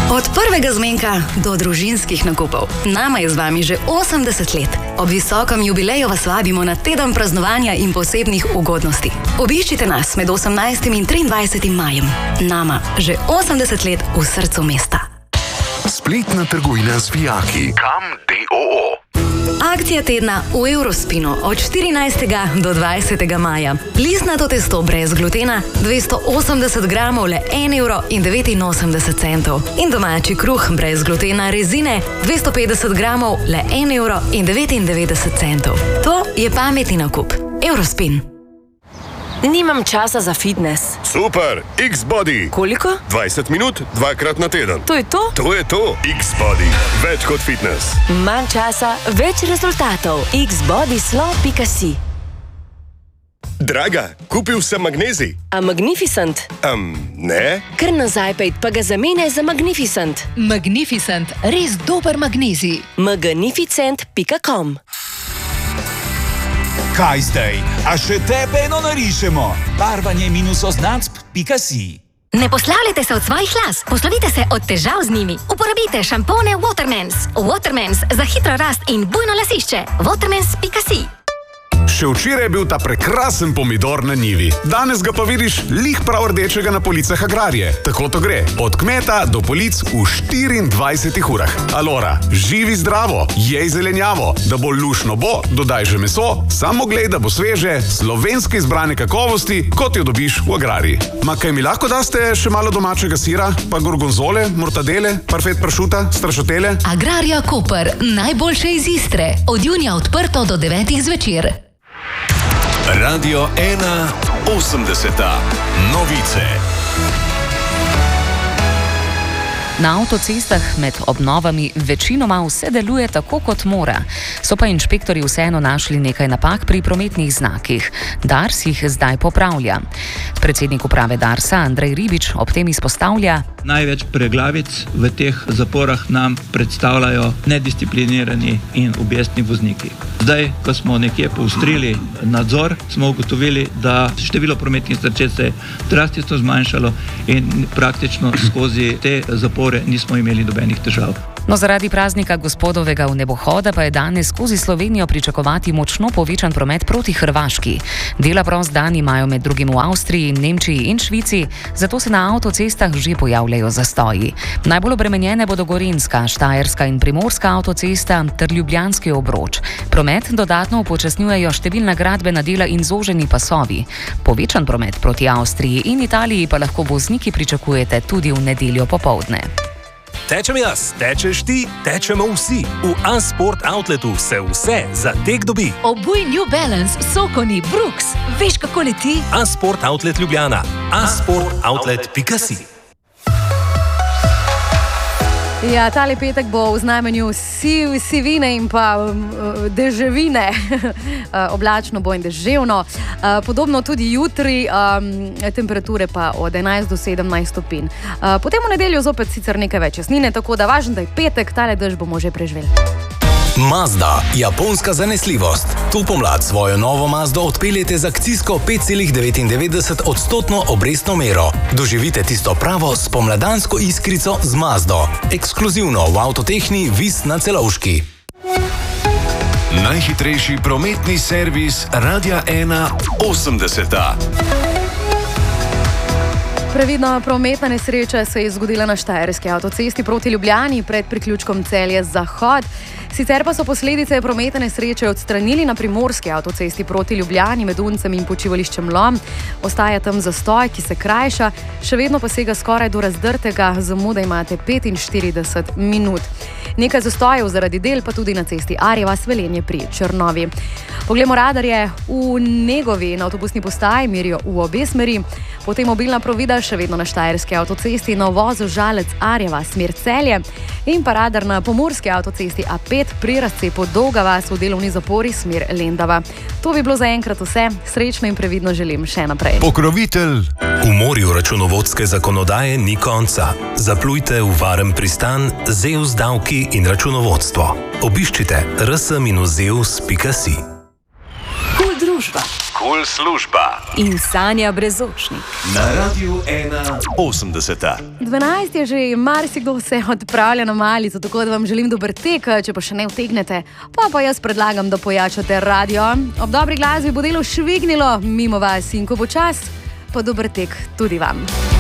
Od prvega zmenka do družinskih nakupov. Nama je z vami že 80 let. Ob visokem jubileju vas vabimo na teden praznovanja in posebnih ugodnosti. Obiščite nas med 18. in 23. majem. Nama že 80 let v srcu mesta. Spletna trgovina z vijaki. Kam.do. Akcija tedna v Eurospinu od 14. do 20. maja. Listnato testo brez glutena 280 gramov le 1,89 €. In domači kruh brez glutena rezine 250 gramov le 1,99 €. To je pametni nakup. Eurospin. Nimam časa za fitness. Super, X-Body. Koliko? 20 minut, 2-krat na teden. To je to? To je to. X-Body. Več kot fitness. Manj časa, več rezultatov. xbodyslo.si. Draga, kupil sem magnezij. A Magnificent? Ne? Kar nazaj pejt, pa ga zamene za Magnificent. Magnificent, res dober magnezij. magnificent.com. Kaj zdaj? A še tebe eno narišemo? Barvanje -oznacb.si. Ne poslavljajte se od svojih las, poslovite se od težav z njimi. Uporabite šampone Watermans. Watermans za hitro rast in bujno lasišče. Watermans.si. Še včeraj je bil ta prekrasen pomidor na njivi. Danes ga pa vidiš lih prav rdečega na policah Agrarije. Tako to gre. Od kmeta do polic v 24 urah. Alora, živi zdravo, jej zelenjavo. Da bo lušno bo, dodaj že meso, samo glej, da bo sveže, slovenske izbrane kakovosti, kot jo dobiš v Agrariji. Ma kaj mi lahko daste še malo domačega sira, pa gorgonzole, mortadele, parfet pršuta, strašotele? Agrarija Koper, najboljše iz Istre. Od junija odprto do 9 zvečer. Radio 1 80. Novice. Na avtocestah med obnovami večinoma vse deluje tako, kot mora. So pa inšpektorji vseeno našli nekaj napak pri prometnih znakih. Dars jih zdaj popravlja. Predsednik uprave Darsa Andrej Ribič ob tem izpostavlja: največ preglavic v teh zaporah nam predstavljajo nedisciplinirani in objestni vozniki. Zdaj, ko smo nekje poostrili nadzor, smo ugotovili, da število prometnih nesreč se je drastično zmanjšalo in praktično skozi te zapore nismo imeli nobenih težav. No, zaradi praznika gospodovega vnebohoda pa je danes skozi Slovenijo pričakovati močno povečan promet proti Hrvaški. Dela prost dan imajo med drugim v Avstriji, Nemčiji in Švici, zato se na avtocestah že pojavljajo zastoji. Najbolj obremenjene bodo Gorenjska, Štajerska in Primorska avtocesta ter Ljubljanski obroč. Promet dodatno upočasnjujejo številna gradbena dela in zoženi pasovi. Povečan promet proti Avstriji in Italiji pa lahko vozniki pričakujete tudi v nedeljo popoldne. Tečem jaz, tečeš ti, tečemo vsi. V A-Sport Outletu se vse za tek dobi. Obuj New Balance, Sokoni, Brooks. Veš, kako leti? A-Sport Outlet Ljubljana. asportoutlet.si. Ja, tale petek bo v znamenju sivine in pa deževine. Oblačno bo in deževno. Podobno tudi jutri, temperature pa od 11 do 17 stopinj. Potem v nedeljo zopet sicer nekaj več jasnine, tako da važno, da je petek, tale dež bomo že preživeli. Mazda, japonska zanesljivost. To pomlad svojo novo Mazdo odpeljete z akcijsko 5,99% obrestno mero. Doživite tisto pravo spomladansko iskrico z Mazdo. Ekskluzivno v Avtotehni Vis na Celovški. Najhitrejši prometni servis Radia 1 80. Previdna prometna nesreča se je zgodila na Štajerski avtocesti proti Ljubljani pred priključkom Celje-Zahod. Sicer pa so posledice prometne nesreče odstranili na Primorski avtocesti proti Ljubljani med Uncem in počivališčem Lom. Ostaja tam zastoj, ki se krajša, še vedno pa sega skoraj do Razdrtega, zamude imate 45 minut. Nekaj zastojev zaradi del pa tudi na cesti Arjeva-Svelenje pri Črnovi. Poglejmo radarje. V Negovi na avtobusni postaji merijo v obe smeri, potem mobilna provida še vedno na Štajerski avtocesti na uvozu Žalec-Arjeva smer Celje in pa radar na Pomurski avtocesti A5 pri razcepu Dolga vas v delovni zapori smer Lendava. To bi bilo zaenkrat vse. Srečno in previdno želim še naprej. Pokrovitelj. V morju računovodske zakonodaje ni konca. Zaplujte v varen pristan Zeus davki in računovodstvo. Obiščite rs-zeus.si. Kul družba. Kul služba. In Sanja Brezočnik. Na Radiu 1.80. 12 je že, marsikdo se odpravlja na malico, tako da vam želim dober tek, če pa še ne utegnete. Pa jaz predlagam, da pojačate radio. Ob dobri glasbi bo delo švignilo mimo vas in ko bo čas, pa dober tek tudi vam.